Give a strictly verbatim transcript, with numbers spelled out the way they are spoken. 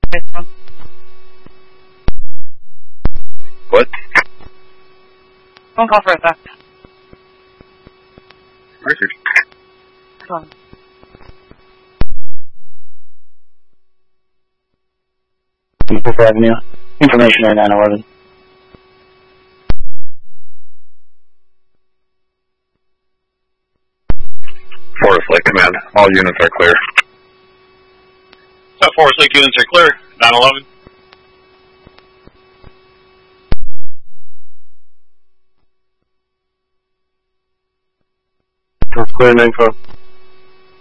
What? Phone call for effect. Richard. Come on. Fifth Avenue. Information at nine eleven. Forest Lake Command. All units are clear. So Forest Lake units are clear. nine eleven. That's clear, nine twelve.